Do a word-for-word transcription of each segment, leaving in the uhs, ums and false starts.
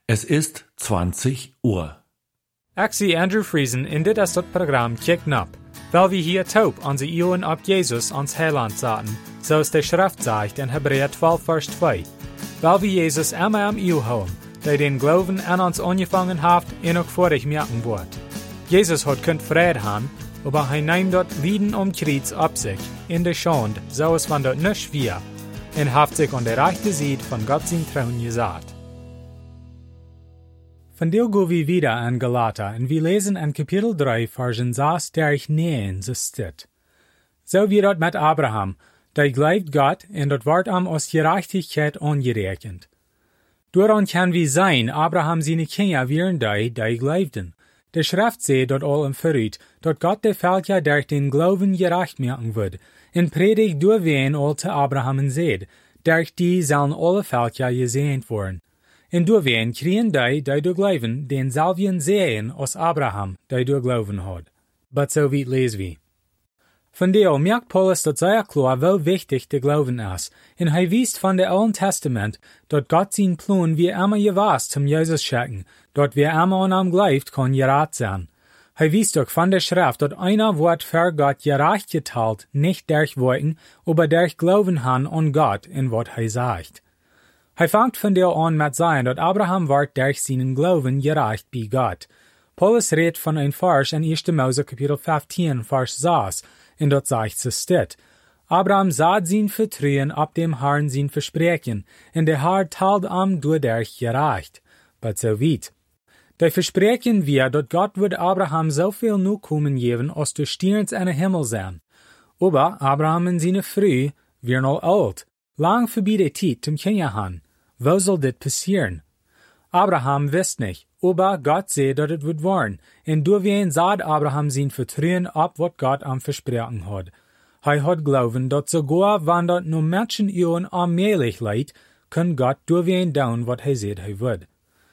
Es ist zwanzig Uhr. Ik zie Andrew Friesen in dit is het programma Kijk-Nap, weil wir hier taub onze Ohren op Jesus ons Heiland zaten, zoals de Schrift zegt in Hebräer twaalf vers twee. Weil wir Jesus immer am Ohr houden, der den Glauben an uns angefangen hat en ook vorig merken wird. Jesus hat kunt Frieden haben, aber hij nimmt dort Lieden um Kreuz ab sich, in der Schande, so es van dort nicht schwer, en haft sich an der rechten Seite von Gott sein Thron gesagt. Von der gehen wir wieder an Galater, und wir lesen in Kapitel drei, Versen sechs durch neun, so steht. So wie dort mit Abraham, der glaubt Gott, und dort wird ihm aus Gerechtigkeit angerechnet. Daran kann wir sein, Abraham seine Kinder wären die, die glaubten. Der Schrift sagt dort all im Verrüt, dort Gott der Völker durch den Glauben gerecht machen wird, in Predigt durch wen all zu Abraham seht, durch die sollen alle Völker gesegnet worden. En door wen kriegen die, die door glauben, den selben sehen aus Abraham, die door glauben hat. But so weit lesen wir. Von der merkt Paulus, dass sehr klar, wie wichtig der Glauben ist. Und er wiest von der Alten Testament, dort Gott sein Plan wie immer gewasst zum Jesus schicken, dort wer immer an ihm glaubt, kann gerat sein. Er wiest auch von der Schrift, dort einer wird für Gott gerecht geteilt, nicht durch Worten, aber durch Glauben han an Gott, in was er sagt. Hij fangt von der an mit sein, dat Abraham ward durch seinen Glauben gerecht bei Gott. Paulus redt von ein Vers in erster Mose Kapitel fünfzehn, Vers sechs, in dort sagt es steht. Abraham sah sein Vertrauen ab dem Herrn sein Versprechen, und der Herr teilt ihm dadurch gerecht. But so weit. Der Versprechen wir, dat Gott wird Abraham so viel Nachkommen geben, als du Sterns an den Himmel sein. Aber Abraham und seine Frau wären al alt, lang vorbei der Zeit zum Kinder haben. Wo soll das passieren? Abraham wisst nicht, aber Gott sagt, dass es wird werden. Und durch wen sagt Abraham sein Vertrauen ab, was Gott am versprochen hat. Er hat glauben, dass sogar, wenn dort nur Menschen ihren allmählich leid, kann Gott durch wen tun, was er sagt, er wird.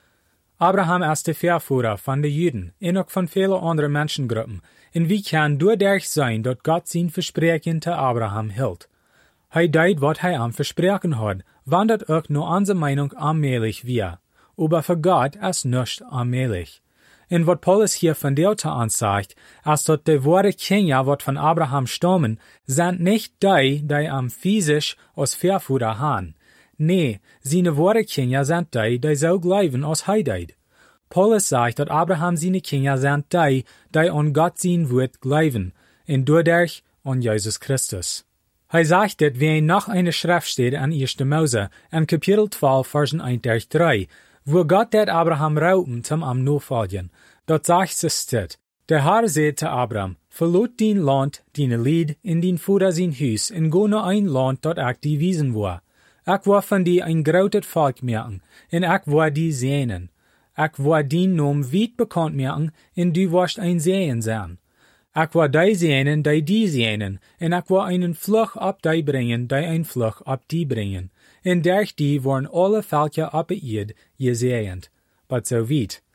Abraham ist der Vorführer von den Juden, und auch von vielen anderen Menschengruppen. Und wie kann dadurch sein, dass Gott sein Versprechen zu Abraham hielt? Er deed wat hij am versprochen hat, wann dat auch nur unsere Meinung allmählich wir. Aber für Gott ist nicht allmählich. Und wat Paulus hier von der zu uns sagt, ist, dass die wahre Kinder, wat von Abraham stammen, sind nicht die, die am physisch aus Verführer haben. Nee, seine wahre Kinder sind die, die so glauben, als er deed. Paulus sagt, dass Abraham seine Kinder sind die, die an Gott sein Wort glauben, und dadurch an Jesus Christus. Er sagt, dass wenn noch eine Schrift steht an erster Mose, in Kapitel zwölf, Versen eins durch drei, wo Gott det Abraham rauben zum am nachfolgen. Dort sagt es steht, der Herr sagt zu Abraham, verlot dein Land, deine Lied, in dein Vater sein Haus, und go nach ein Land, dort ich die wiesen war. Ich war von dir ein großes Volk merken, und ich war die Sehnen. Ich war dein Nom weit bekannt merken, und du warst ein Sehen sein. Ich war die Sehnen, die die Sehnen, und ich war einen Fluch ab die bringen, die ein Fluch ab die bringen. Und durch die waren alle Völker ab der Erde gesehnt. But so weit.